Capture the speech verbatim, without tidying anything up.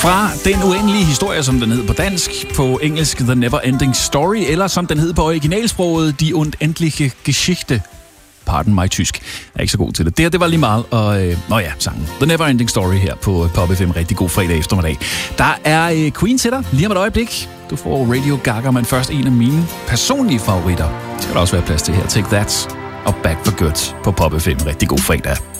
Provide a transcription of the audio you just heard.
Fra Den uendelige historie, som den hed på dansk, på engelsk The Never Ending Story, eller som den hed på originalsproget Die unendliche Geschichte. Pardon mig tysk. Jeg er ikke så god til det. Det her, det var lige meget. Og, øh, nå ja, sangen. The Never Ending Story her på Pop F M. Rigtig god fredag eftermiddag. Der er øh, Queen til dig lige om et øjeblik. Du får Radio Gaga, men først en af mine personlige favoritter. Det skal der også være plads til her. Take That og Back for Good på Pop F M. Rigtig god fredag.